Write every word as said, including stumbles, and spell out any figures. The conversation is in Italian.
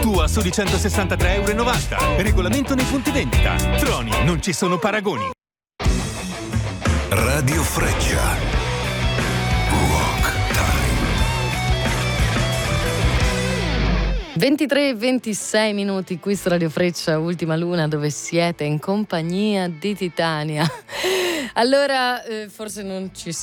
Tu a soli centosessantatré virgola novanta euro. Regolamento nei punti vendita. Troni, non ci sono paragoni. Radio Freccia. ventitré e ventisei minuti qui su Radio Freccia, Ultima Luna, dove siete in compagnia di Titania. Allora, eh, forse non ci